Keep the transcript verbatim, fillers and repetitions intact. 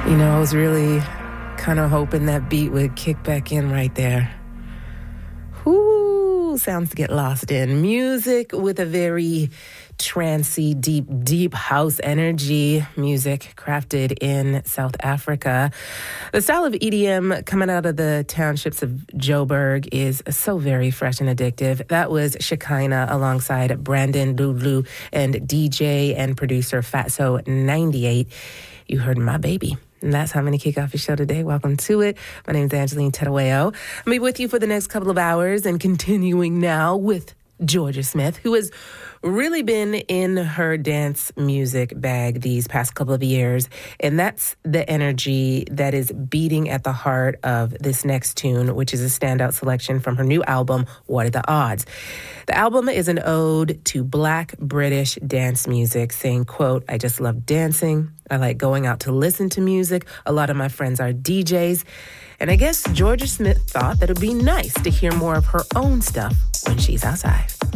You know, I was really kind of hoping that beat would kick back in right there. Ooh, sounds to get lost in. Music with a very trancy, deep, deep house energy. Music crafted in South Africa. The style of E D M coming out of the townships of Joburg is so very fresh and addictive. That was Shekinah alongside Brandon Lulu and D J and producer Fatso ninety-eight. You heard My Baby. And that's how I'm going to kick off your show today. Welcome to it. My name is Angeline Tedaweo. I'll be with you for the next couple of hours and continuing now with Georgia Smith, who has really been in her dance music bag these past couple of years. And that's the energy that is beating at the heart of this next tune, which is a standout selection from her new album, What Are the Odds? The album is an ode to Black British dance music, saying, quote, I just love dancing. I like going out to listen to music. A lot of my friends are D Js. And I guess Georgia Smith thought that it would be nice to hear more of her own stuff when she's outside.